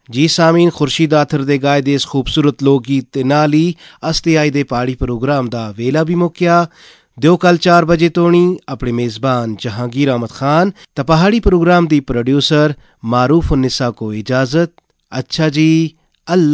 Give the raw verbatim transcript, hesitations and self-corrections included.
ਜੀ ਸਾਮੀਨ, ਖੁਰਸ਼ੀਦ ਆਥਰ ਦੇ ਗਾਏ ਦੇ ਇਸ ਖੂਬਸੂਰਤ ਲੋਕ ਗੀਤ ਦੇ ਨਾਲ ਹੀ ਅਸਤੇ ਆਏ ਦੇ ਪਹਾੜੀ ਪ੍ਰੋਗਰਾਮ ਦਾ ਵੇਲਾ ਵੀ ਮੁੱਕਿਆ। ਦਿਓ ਕੱਲ ਚਾਰ ਵਜੇ ਤੋਣੀ ਆਪਣੇ ਮੇਜ਼ਬਾਨ ਜਹਾਂਗੀਰ ਅਹਿਮਦ ਖਾਨ ਤੇ ਪਹਾੜੀ ਪ੍ਰੋਗਰਾਮ ਦੀ ਪ੍ਰੋਡਿਊਸਰ ਮਾरूफ उन्निसा को इजाजत। अच्छा जी, अल्लाह।